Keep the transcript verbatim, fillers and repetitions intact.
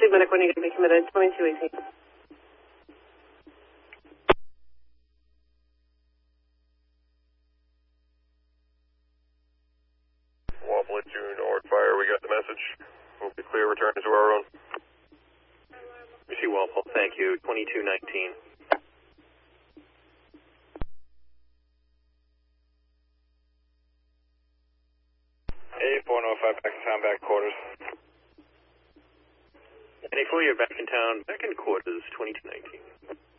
Sleep medic, when are you going to be committed? twenty-two eighteen. Wapple at June, North Fire, we got the message. Hope the clear return to our own. We see Walpole, thank you, twenty-two nineteen. A four oh five back in town, back quarters. Any four, you're back in town, back in quarters, twenty-two nineteen.